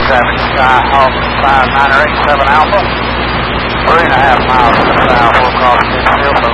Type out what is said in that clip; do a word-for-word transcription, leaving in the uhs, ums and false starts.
traffic, Skyhawk five nine eight seven Alpha. Three and a half miles to the south, we'll cross Pittsfield.